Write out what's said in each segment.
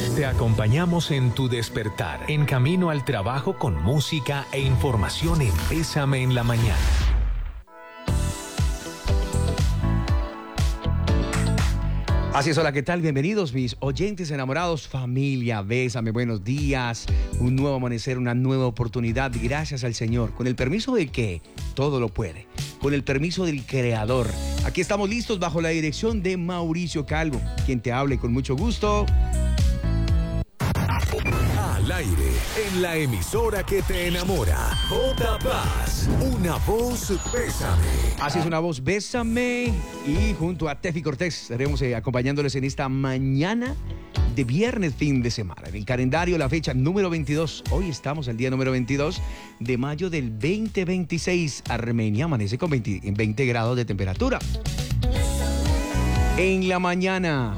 Te acompañamos en tu despertar, en camino al trabajo con música e información en Bésame en la Mañana. Así es, hola, ¿qué tal? Bienvenidos mis oyentes enamorados, familia, bésame, buenos días, un nuevo amanecer, una nueva oportunidad, gracias al Señor, con el permiso de que todo lo puede, con el permiso del Creador. Aquí estamos listos bajo la dirección de Mauricio Calvo, quien te hable con mucho gusto. Al aire, en la emisora que te enamora, J Paz, una voz Bésame. Así es, una voz Bésame, y junto a Tefi Cortés estaremos acompañándoles en esta mañana de viernes, fin de semana. En el calendario, la fecha número 22, hoy estamos al día número 22 de mayo del 2026. Armenia amanece con 20 grados de temperatura. En la mañana,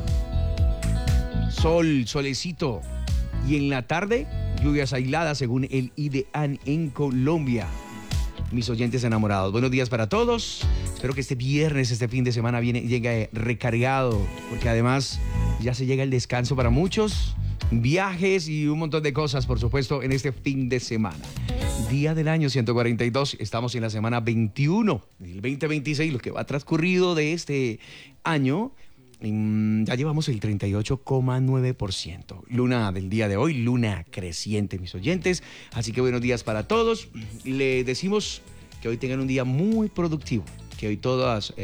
solecito. Y en la tarde, lluvias aisladas según el IDEAN en Colombia. Mis oyentes enamorados, buenos días para todos. Espero que este viernes, este fin de semana llegue recargado, porque además ya se llega el descanso para muchos, viajes y un montón de cosas, por supuesto, en este fin de semana. Día del año 142, estamos en la semana 21 del 2026, lo que va transcurrido de este año. Ya llevamos el 38,9%. Luna del día de hoy, luna creciente, mis oyentes. Así que buenos días para todos. Le decimos que hoy tengan un día muy productivo, que hoy todas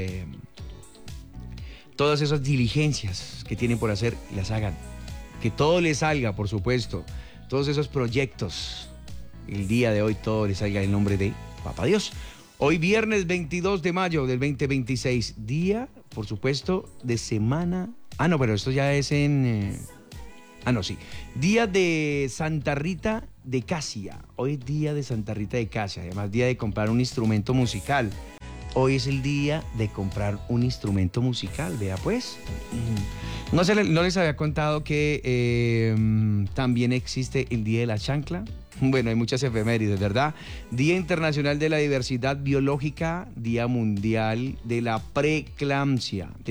esas diligencias que tienen por hacer las hagan. Que todo les salga, por supuesto. Todos esos proyectos, el día de hoy todo les salga en nombre de Papá Dios. Hoy viernes 22 de mayo del 2026, día, por supuesto, de semana... no, pero esto ya es en... Día de Santa Rita de Casia. Hoy es día de Santa Rita de Casia, además día de comprar un instrumento musical. Hoy es el día de comprar un instrumento musical, vea pues. No les había contado que también existe el Día de la Chancla. Bueno, hay muchas efemérides, ¿verdad? Día Internacional de la Diversidad Biológica, Día Mundial de la Preeclampsia, el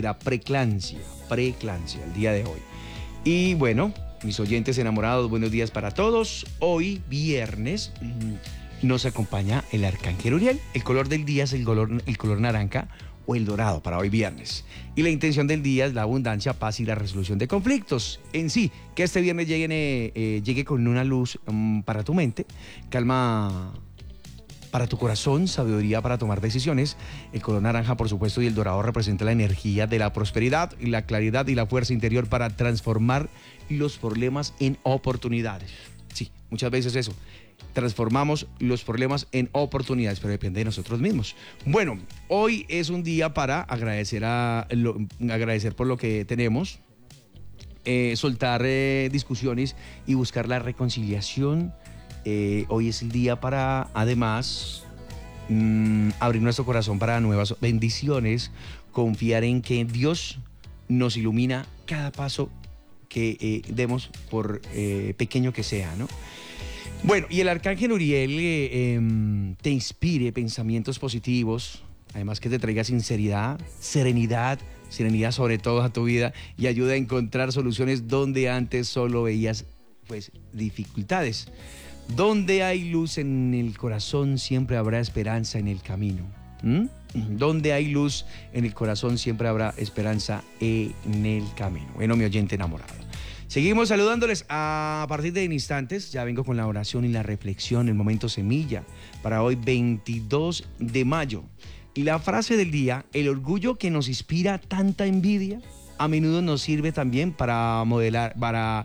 día de hoy. Y bueno, mis oyentes enamorados, buenos días para todos. Hoy, viernes, nos acompaña el Arcángel Uriel. El color del día es el color naranja o el dorado para hoy viernes. Y la intención del día es la abundancia, paz y la resolución de conflictos. En sí, que este viernes llegue con una luz para tu mente, calma para tu corazón, sabiduría para tomar decisiones. El color naranja, por supuesto, y el dorado representa la energía de la prosperidad y la claridad y la fuerza interior para transformar los problemas en oportunidades. Sí, muchas veces eso. Transformamos los problemas en oportunidades, pero depende de nosotros mismos. Bueno, hoy es un día para agradecer por lo que tenemos, soltar discusiones y buscar la reconciliación. Hoy es el día para, además, abrir nuestro corazón para nuevas bendiciones, confiar en que Dios nos ilumina cada paso que demos, por pequeño que sea, ¿no? Bueno, y el Arcángel Uriel te inspire pensamientos positivos, además que te traiga sinceridad, serenidad sobre todo a tu vida, y ayuda a encontrar soluciones donde antes solo veías pues dificultades. Donde hay luz en el corazón siempre habrá esperanza en el camino. Donde hay luz en el corazón siempre habrá esperanza en el camino. Bueno, mi oyente enamorado. Seguimos saludándoles a partir de instantes. Ya vengo con la oración y la reflexión, el momento semilla, para hoy 22 de mayo. Y la frase del día: el orgullo que nos inspira tanta envidia, a menudo nos sirve también para moderarla.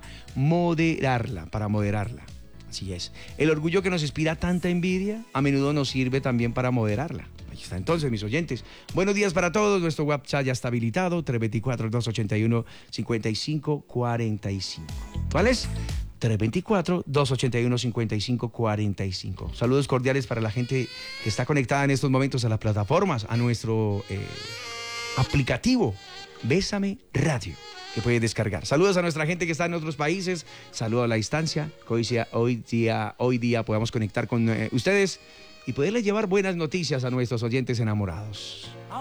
Así es. El orgullo que nos inspira tanta envidia, a menudo nos sirve también para moderarla. Ahí está entonces, mis oyentes. Buenos días para todos. Nuestro WhatsApp ya está habilitado, 324-281-5545. ¿Cuál es? 324-281-5545. Saludos cordiales para la gente que está conectada en estos momentos a las plataformas, a nuestro aplicativo Bésame Radio, que puedes descargar. Saludos a nuestra gente que está en otros países. Saludos a la distancia. Que hoy día podamos conectar con ustedes y poderles llevar buenas noticias a nuestros oyentes enamorados.